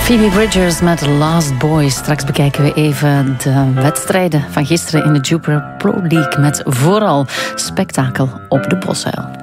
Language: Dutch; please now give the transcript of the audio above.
Phoebe Bridgers met Last Boy. Straks bekijken we even de wedstrijden van gisteren in de Jupiler Pro League met vooral spektakel op de Bosuil.